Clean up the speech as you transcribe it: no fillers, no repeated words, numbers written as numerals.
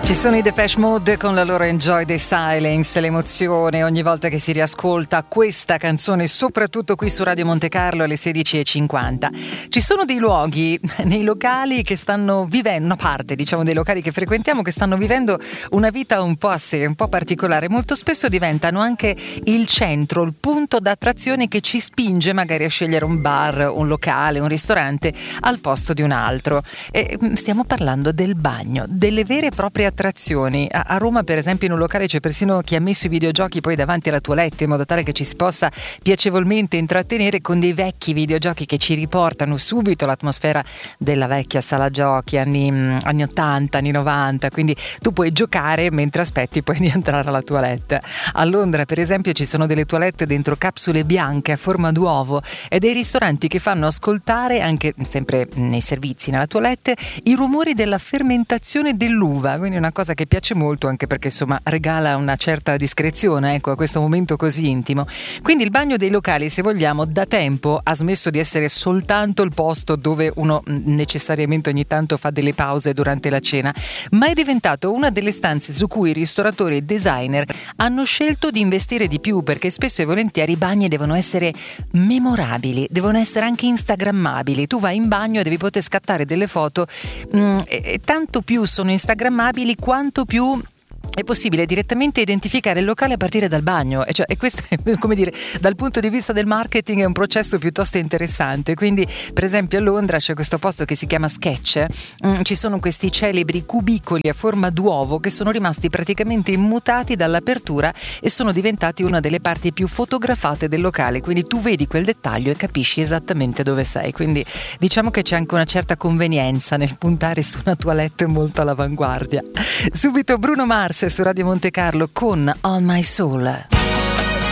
Ci sono i Depeche Mode con la loro Enjoy the Silence, l'emozione ogni volta che si riascolta questa canzone, soprattutto qui su Radio Monte Carlo alle 16:50. Ci sono dei luoghi nei locali che stanno vivendo, una parte diciamo dei locali che frequentiamo, che stanno vivendo una vita un po' a sé, un po' particolare. Molto spesso diventano anche il centro, il punto d'attrazione che ci spinge magari a scegliere un bar, un locale, un ristorante al posto di un altro. E stiamo parlando del bagno, delle vere e proprie attrazioni. A Roma, per esempio, in un locale c'è persino chi ha messo i videogiochi poi davanti alla toilette in modo tale che ci si possa piacevolmente intrattenere con dei vecchi videogiochi che ci riportano subito l'atmosfera della vecchia sala giochi anni 80, anni 90, quindi tu puoi giocare mentre aspetti poi di entrare alla toilette. A Londra, per esempio, ci sono delle toilette dentro capsule bianche a forma d'uovo e dei ristoranti che fanno ascoltare, anche sempre nei servizi, nella toilette, i rumori della fermentazione dell'uva, quindi una cosa che piace molto, anche perché insomma regala una certa discrezione, ecco, a questo momento così intimo. Quindi il bagno dei locali, se vogliamo, da tempo ha smesso di essere soltanto il posto dove uno necessariamente ogni tanto fa delle pause durante la cena, ma è diventato una delle stanze su cui i ristoratori e designer hanno scelto di investire di più, perché spesso e volentieri i bagni devono essere memorabili, devono essere anche instagrammabili. Tu vai in bagno e devi poter scattare delle foto e tanto più sono instagrammabili quanto più è possibile direttamente identificare il locale a partire dal bagno, e questo è, come dire, dal punto di vista del marketing è un processo piuttosto interessante. Quindi per esempio a Londra c'è questo posto che si chiama Sketch, ci sono questi celebri cubicoli a forma d'uovo che sono rimasti praticamente immutati dall'apertura e sono diventati una delle parti più fotografate del locale, quindi tu vedi quel dettaglio e capisci esattamente dove sei. Quindi diciamo che c'è anche una certa convenienza nel puntare su una toilette molto all'avanguardia. Subito Bruno Mars su Radio Monte Carlo con On My Soul.